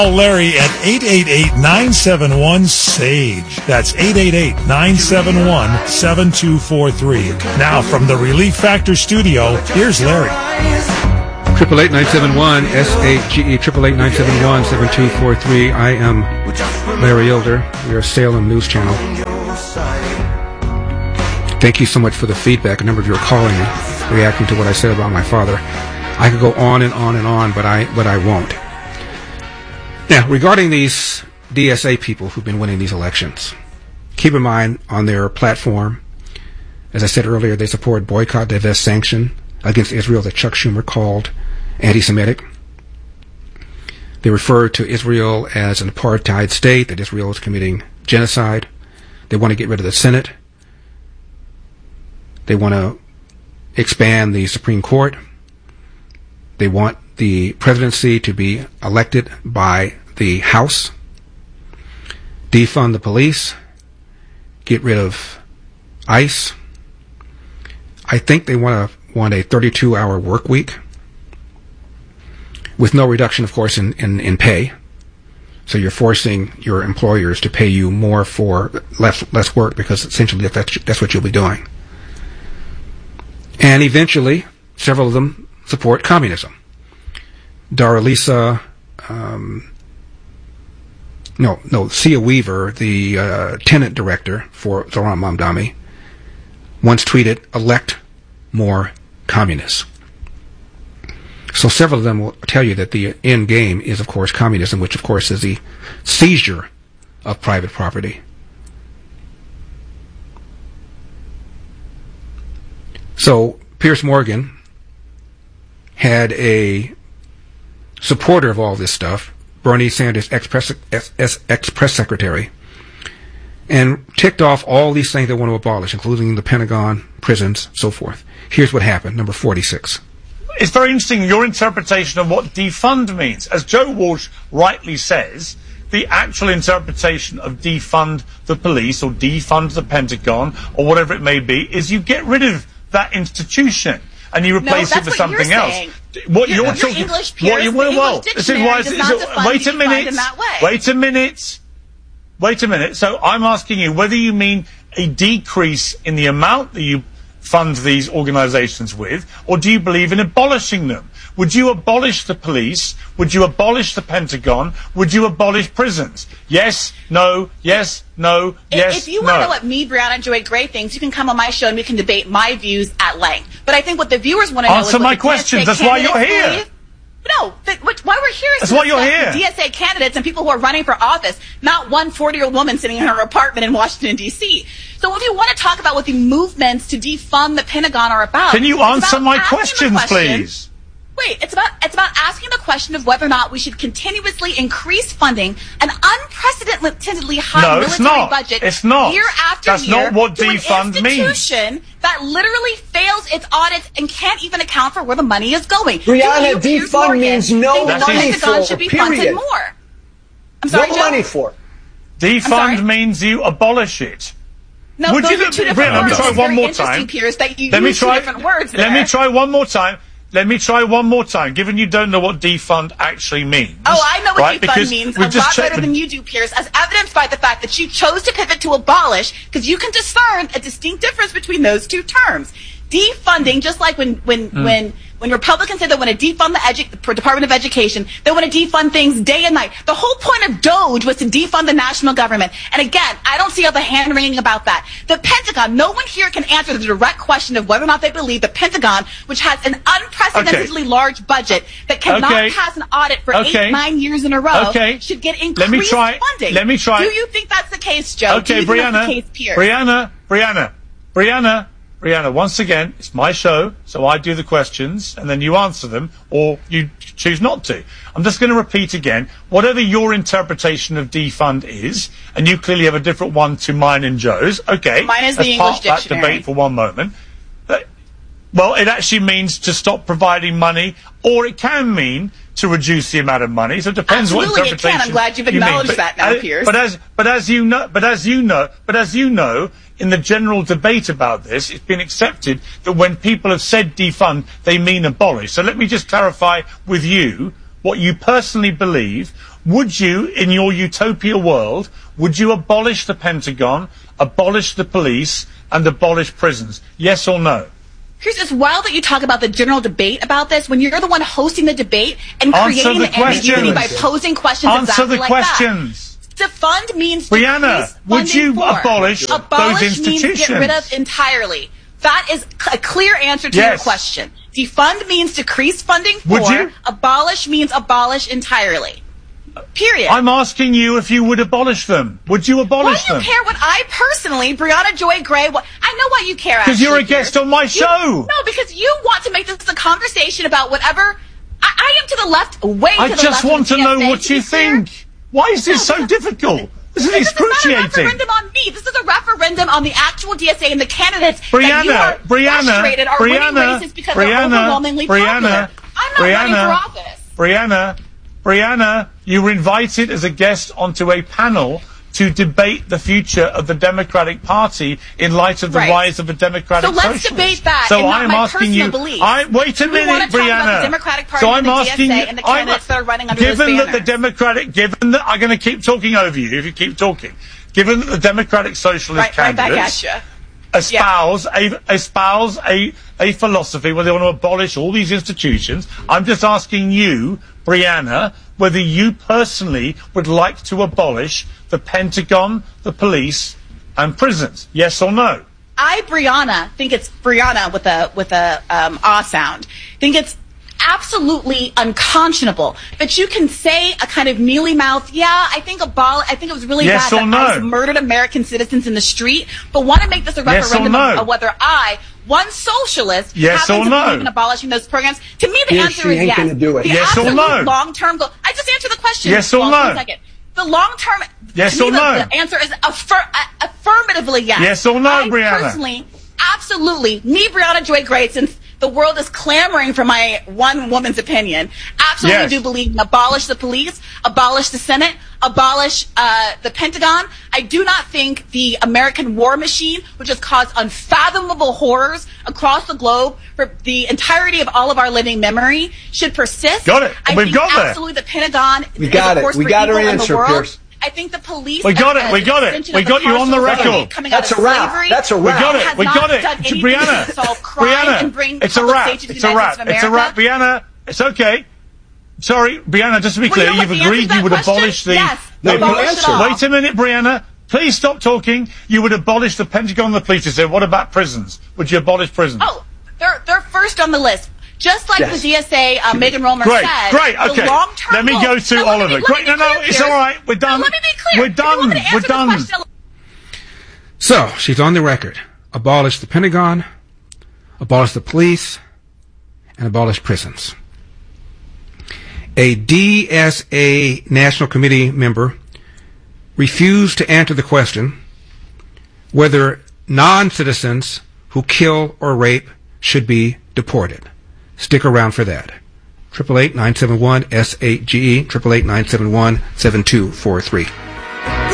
Call Larry at 888-971-SAGE. That's 888-971-7243. Now from the Relief Factor studio, here's Larry. 888-971-SAGE, 888-971-7243. I am Larry Elder. We are Salem News Channel. Thank you so much for the feedback. A number of you are calling me, reacting to what I said about my father. I could go on and on and on, but I won't. Now, regarding these DSA people who've been winning these elections, keep in mind on their platform, as I said earlier, they support boycott, divest, sanction against Israel that Chuck Schumer called anti-Semitic. They refer to Israel as an apartheid state, that Israel is committing genocide. They want to get rid of the Senate. They want to expand the Supreme Court. They want the presidency to be elected by the House. Defund the police. Get rid of ICE. I think they want a 32-hour work week with no reduction, of course, in pay. So you're forcing your employers to pay you more for less work, because essentially that's what you'll be doing. And eventually, several of them support communism. Sia Weaver, the tenant director for Zohran Mamdani, once tweeted, "Elect more communists." So several of them will tell you that the end game is, of course, communism, which, of course, is the seizure of private property. So Piers Morgan had a supporter of all this stuff, Bernie Sanders, ex-press secretary, and ticked off all these things they want to abolish, including the Pentagon, prisons, so forth. Here's what happened, number 46. It's very interesting, your interpretation of what defund means. As Joe Walsh rightly says, the actual interpretation of defund the police or defund the Pentagon or whatever it may be is you get rid of that institution and you replace it with something else. What you're talking, English peers, this is why. Wait a minute. So I'm asking you whether you mean a decrease in the amount that you fund these organizations with, or do you believe in abolishing them? Would you abolish the police? Would you abolish the Pentagon? Would you abolish prisons? Yes, no, yes, no, yes, If you want to know what me, Brianna, and Joy Gray thinks, you can come on my show and we can debate my views at length. But I think what the viewers want to know is answer my questions. That's why you're here. No, why we're here is that's why you're here. DSA candidates and people who are running for office, not one 40-year-old woman sitting in her apartment in Washington, D.C. So if you want to talk about what the movements to defund the Pentagon are about... Can you answer my questions, please? Wait, it's about asking the question of whether or not we should continuously increase funding an unprecedentedly high military budget year after That's year not what to defund an institution means. That literally fails its audits and can't even account for where the money is going. Brianna, defund means no money for Pentagon should be funded more. I'm sorry, no Joe? money for. Defund means you abolish it. No, Would those you are two different Let me words. try It's one very more interesting, time. Piers, that you Let me use try. two different words Let there. me try one more time. Let me try one more time, given you don't know what defund actually means. Oh, I know what right? defund means a lot better than you do, Piers, as evidenced by the fact that you chose to pivot to abolish, because you can discern a distinct difference between those two terms. Defunding, just like when Republicans say they want to defund the Department of Education, they want to defund things day and night. The whole point of DOGE was to defund the national government. And again, I don't see all the hand-wringing about that. The Pentagon, no one here can answer the direct question of whether or not they believe the Pentagon, which has an unprecedentedly large budget that cannot pass an audit for 8-9 years in a row, should get increased funding. Let me try. Do you think that's the case, Joe? Okay, Brianna. The case, Piers? Brianna, once again, it's my show, so I do the questions, and then you answer them, or you choose not to. I'm just going to repeat again, whatever your interpretation of defund is, and you clearly have a different one to mine and Joe's, okay, mine is the English dictionary. That debate for one moment. Well, it actually means to stop providing money, or it can mean to reduce the amount of money. So it depends what interpretation it can. I'm glad you've acknowledged that now, Piers. But as you know, in the general debate about this, it's been accepted that when people have said defund, they mean abolish. So let me just clarify with you what you personally believe would you, in your utopia world, would you abolish the Pentagon, abolish the police, and abolish prisons? Yes or no? Chris, it's wild that you talk about the general debate about this when you're the one hosting the debate and creating the ambiguity by posing questions exactly like that. Answer the questions. Defund means Brianna, would you abolish those institutions? Means get rid of entirely. That is a clear answer to your question. Defund means decrease funding for. Would you? Abolish means abolish entirely. Period. I'm asking you if you would abolish them. Would you abolish them? Why do you care what I personally, Brianna Joy Gray, I know why you care, actually. Because you're a guest on my show. No, because you want to make this a conversation about whatever. I am to the left, way to the left. I just want to know what you think. Why is this so difficult? This is excruciating. This is not a referendum on me. This is a referendum on the actual DSA and the candidates Brianna, that you are frustrated are winning races because they're overwhelmingly popular. I'm not running for office. Brianna, you were invited as a guest onto a panel to debate the future of the Democratic Party in light of the rise of the Democratic Socialists. So let's debate that. So I'm asking you. Wait a minute, Brianna. The Democratic Party and the DSA and the candidates that are running under those banners. Given that I'm going to keep talking over you if you keep talking. Given that the Democratic Socialist candidates espouse a philosophy where they want to abolish all these institutions, I'm just asking you, Brianna, whether you personally would like to abolish the Pentagon, the police, and prisons. Yes or no? I, Brianna, think it's Brianna with a ah sound. Think it's absolutely unconscionable that you can say a kind of mealy mouth, I think it was really bad that I murdered American citizens in the street, but want to make this a referendum of whether one socialist happens to believe in abolishing those programs. To me, the answer is yes. The absolute long-term goal. I just answered the question. Yes or no? 1 second. The long-term. Yes or no? The answer is affirmatively yes. Yes or no, Brianna? Personally, absolutely. Me, Brianna Joy Gray, since the world is clamoring for my one woman's opinion, absolutely do believe in abolish the police, abolish the Senate, abolish the Pentagon. I do not think the American war machine, which has caused unfathomable horrors across the globe for the entirety of all of our living memory, should persist. Got it. We've got that. Absolutely, the Pentagon is a force for evil in the world. Pierce. I think the police. We got it. We got you on the record. That's a wrap. That's a wrap. We got it. Brianna. It's a wrap. It's a wrap. Brianna, it's okay. Sorry, Brianna, just to be clear, you've agreed you would abolish the... No, you answered. Wait a minute, Brianna. Please stop talking. You would abolish the Pentagon and the police. You said, what about prisons? Would you abolish prisons? Oh, they're first on the list. Just like the DSA, Megan Romer said. Great, okay. Let me go to Oliver. Great, it's all right. We're done. Let me be clear. We're done. So, she's on the record. Abolish the Pentagon, abolish the police, and abolish prisons. A DSA National Committee member refused to answer the question whether non-citizens who kill or rape should be deported. Stick around for that. 888-971-SAGE, 888-971-7243.